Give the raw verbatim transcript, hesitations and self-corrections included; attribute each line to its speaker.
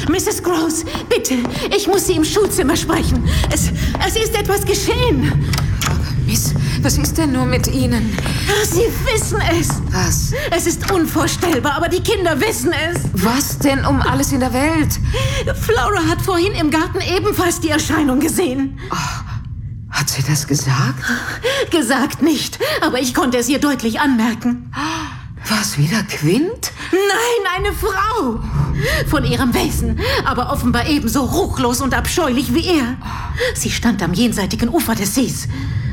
Speaker 1: Misses Gross, bitte, ich muss Sie im Schulzimmer sprechen. Es, es ist etwas geschehen.
Speaker 2: Miss, was ist denn nur mit Ihnen?
Speaker 1: Sie wissen es.
Speaker 2: Was?
Speaker 1: Es ist unvorstellbar, aber die Kinder wissen es.
Speaker 2: Was denn um alles in der Welt?
Speaker 1: Flora hat vorhin im Garten ebenfalls die Erscheinung gesehen.
Speaker 2: Oh, hat sie das gesagt?
Speaker 1: Gesagt nicht, aber ich konnte es ihr deutlich anmerken.
Speaker 2: War es wieder Quint?
Speaker 1: Nein, eine Frau. Von ihrem Wesen, aber offenbar ebenso ruchlos und abscheulich wie er. Sie stand am jenseitigen Ufer des Sees.